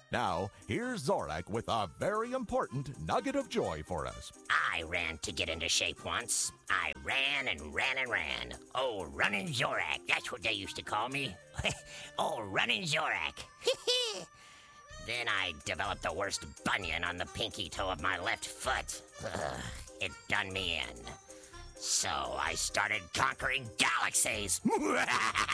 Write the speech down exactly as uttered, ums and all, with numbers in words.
Now, here's Zorak with a very important nugget of joy for us. I ran to get into shape once. I ran and ran and ran. Oh, Running Zorak. That's what they used to call me. Oh, Running Zorak. Then I developed the worst bunion on the pinky toe of my left foot. Ugh, it done me in. So I started conquering galaxies.